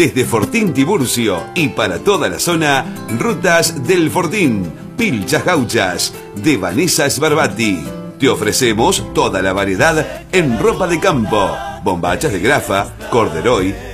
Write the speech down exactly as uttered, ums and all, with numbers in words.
Desde Fortín Tiburcio y para toda la zona, Rutas del Fortín, Pilchas Gauchas, de Vanessa Sbarbati. Te ofrecemos toda la variedad en ropa de campo, bombachas de grafa, corderoy,